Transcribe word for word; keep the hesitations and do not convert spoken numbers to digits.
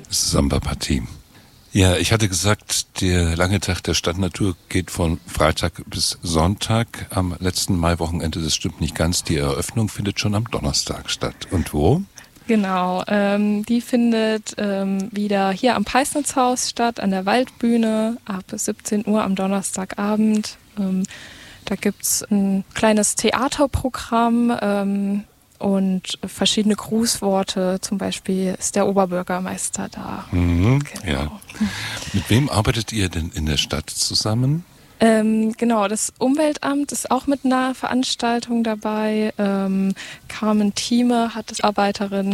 Samba-Partie. Ja, ich hatte gesagt, der lange Tag der Stadtnatur geht von Freitag bis Sonntag. Am letzten Maiwochenende, das stimmt nicht ganz, die Eröffnung findet schon am Donnerstag statt. Und wo? Genau, ähm, die findet ähm, wieder hier am Peisnitzhaus statt, an der Waldbühne, ab siebzehn Uhr am Donnerstagabend. Ähm, da gibt's ein kleines Theaterprogramm ähm, und verschiedene Grußworte. Zum Beispiel ist der Oberbürgermeister da. Mhm, genau. Ja. Mit wem arbeitet ihr denn in der Stadt zusammen? Ähm, genau, das Umweltamt ist auch mit einer Veranstaltung dabei. Ähm, Carmen Thieme hat als Arbeiterin